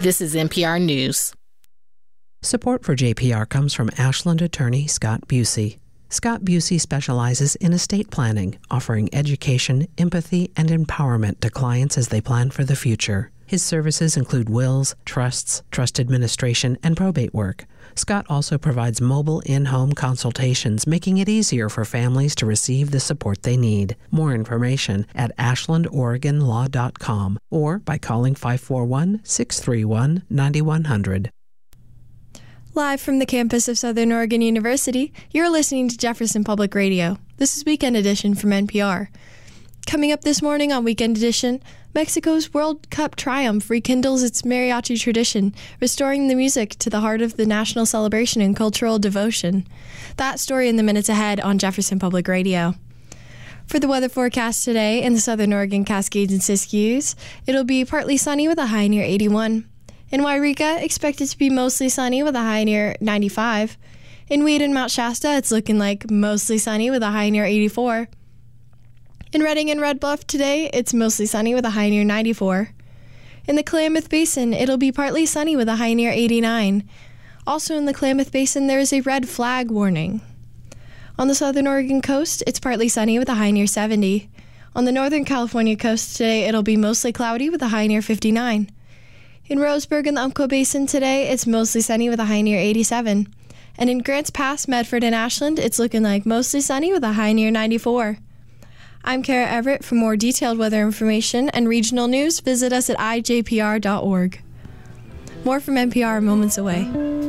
This is NPR News. Support for JPR comes from Ashland attorney Scott Busey. Scott Busey specializes in estate planning, offering education, empathy, and empowerment to clients as they plan for the future. His services include wills, trusts, trust administration, and probate work. Scott also provides mobile in-home consultations, making it easier for families to receive the support they need. More information at ashlandoregonlaw.com or by calling 541-631-9100. Live from the campus of Southern Oregon University, you're listening to Jefferson Public Radio. This is Weekend Edition from NPR. Coming up this morning on Weekend Edition, Mexico's World Cup triumph rekindles its mariachi tradition, restoring the music to the heart of the national celebration and cultural devotion. That story in the minutes ahead on Jefferson Public Radio. For the weather forecast today in the Southern Oregon Cascades and Siskiyous, it'll be partly sunny with a high near 81. In Wairika, expected to be mostly sunny with a high near 95. In Weed and Mount Shasta, it's looking like mostly sunny with a high near 84. In Redding and Red Bluff today, it's mostly sunny with a high near 94. In the Klamath Basin, it'll be partly sunny with a high near 89. Also in the Klamath Basin, there is a red flag warning. On the Southern Oregon coast, it's partly sunny with a high near 70. On the Northern California coast today, it'll be mostly cloudy with a high near 59. In Roseburg and the Umpqua Basin today, it's mostly sunny with a high near 87. And in Grants Pass, Medford, and Ashland, it's looking like mostly sunny with a high near 94. I'm Kara Everett. For more detailed weather information and regional news, visit us at ijpr.org. More from NPR moments away.